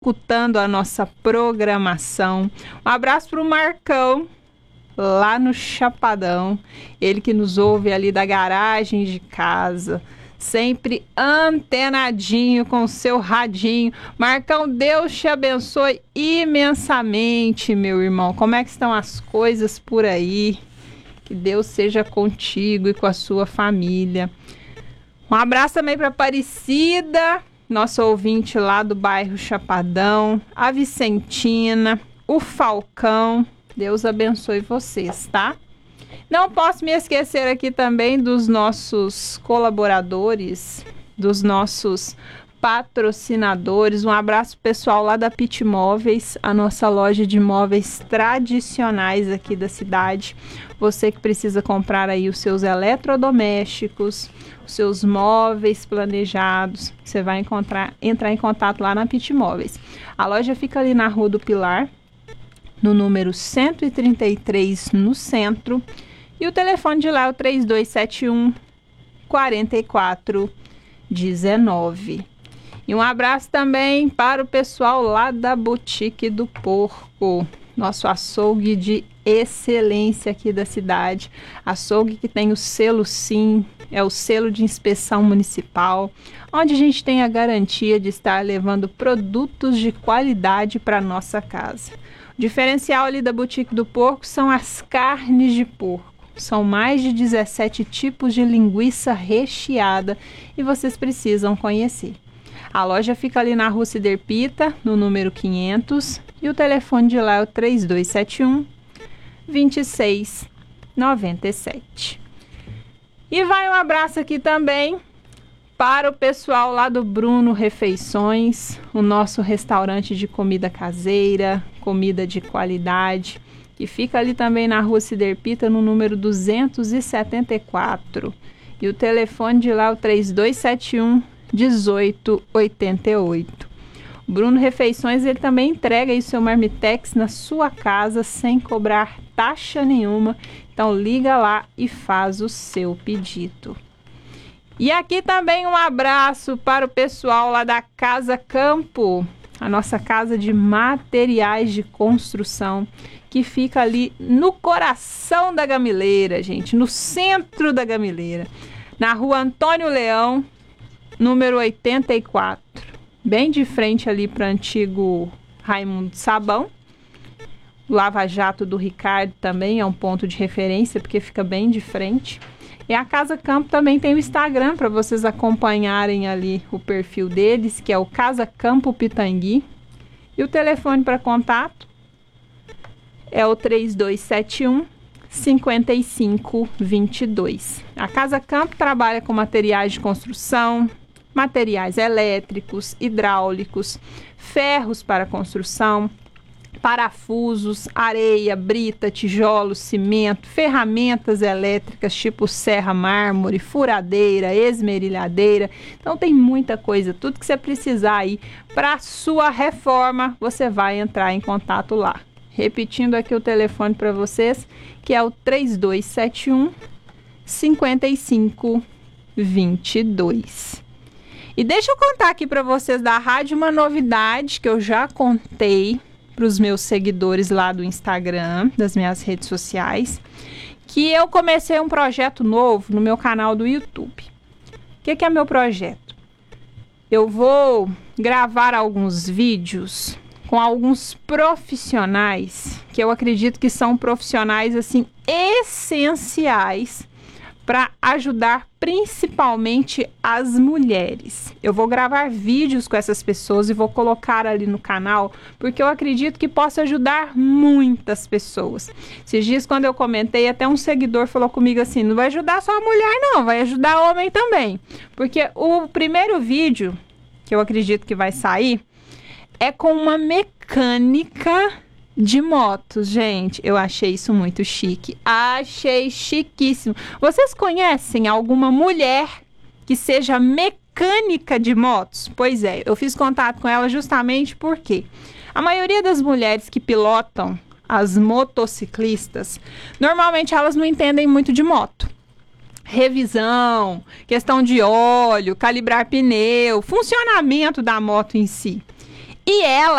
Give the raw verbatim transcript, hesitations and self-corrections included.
escutando a nossa programação. Um abraço para o Marcão, lá no Chapadão, ele que nos ouve ali da garagem de casa, sempre antenadinho com o seu radinho. Marcão, Deus te abençoe imensamente, meu irmão. Como é que estão as coisas por aí? Que Deus seja contigo e com a sua família. Um abraço também para Aparecida, nosso ouvinte lá do bairro Chapadão, a Vicentina, o Falcão. Deus abençoe vocês, tá? Não posso me esquecer aqui também dos nossos colaboradores, dos nossos patrocinadores. Um abraço pessoal lá da Pit Móveis, a nossa loja de móveis tradicionais aqui da cidade. Você que precisa comprar aí os seus eletrodomésticos, os seus móveis planejados, você vai encontrar, entrar em contato lá na Pit Móveis. A loja fica ali na Rua do Pilar, no número cento e trinta e três, no centro. E o telefone de lá é o três dois sete um, quatro quatro um nove. E um abraço também para o pessoal lá da Boutique do Porco, nosso açougue de excelência aqui da cidade. Açougue que tem o selo SIM, é o selo de inspeção municipal, onde a gente tem a garantia de estar levando produtos de qualidade para nossa casa. O diferencial ali da Boutique do Porco são as carnes de porco. São mais de dezessete tipos de linguiça recheada e vocês precisam conhecer. A loja fica ali na Rua Siderpita, no número quinhentos, e o telefone de lá é o três dois sete um, dois seis nove sete. E vai um abraço aqui também para o pessoal lá do Bruno Refeições, o nosso restaurante de comida caseira, comida de qualidade, que fica ali também na Rua Siderpita, no número duzentos e setenta e quatro. E o telefone de lá é o três dois sete um, um oito oito oito. O Bruno Refeições, ele também entrega aí seu marmitex na sua casa sem cobrar taxa nenhuma. Então liga lá e faz o seu pedido. E aqui também um abraço para o pessoal lá da Casa Campo, a nossa casa de materiais de construção, que fica ali no coração da Gamileira, gente, no centro da Gamileira, na Rua Antônio Leão, número oitenta e quatro, bem de frente ali para o antigo Raimundo Sabão. O Lava Jato do Ricardo também é um ponto de referência, porque fica bem de frente. E a Casa Campo também tem o Instagram para vocês acompanharem ali o perfil deles, que é o Casa Campo Pitangui. E o telefone para contato é o três dois sete um, cinco cinco dois dois. A Casa Campo trabalha com materiais de construção, materiais elétricos, hidráulicos, ferros para construção, parafusos, areia, brita, tijolo, cimento, ferramentas elétricas tipo serra, mármore, furadeira, esmerilhadeira. Então tem muita coisa, tudo que você precisar aí para sua reforma, você vai entrar em contato lá. Repetindo aqui o telefone para vocês, que é o três dois sete um, cinco cinco dois dois. E deixa eu contar aqui para vocês da rádio uma novidade que eu já contei para os meus seguidores lá do Instagram, das minhas redes sociais, que eu comecei um projeto novo no meu canal do YouTube. O que que é meu projeto? Eu vou gravar alguns vídeos com alguns profissionais que eu acredito que são profissionais assim essenciais para ajudar principalmente as mulheres. Eu vou gravar vídeos com essas pessoas e vou colocar ali no canal, porque eu acredito que possa ajudar muitas pessoas. Esses dias, quando eu comentei, até um seguidor falou comigo assim, não vai ajudar só a mulher não, vai ajudar homem também. Porque o primeiro vídeo, que eu acredito que vai sair, é com uma mecânica de motos, gente. Eu achei isso muito chique. Achei chiquíssimo. Vocês conhecem alguma mulher que seja mecânica de motos? Pois é, eu fiz contato com ela justamente porque a maioria das mulheres que pilotam as motociclistas, normalmente elas não entendem muito de moto. Revisão, questão de óleo, calibrar pneu, funcionamento da moto em si. E ela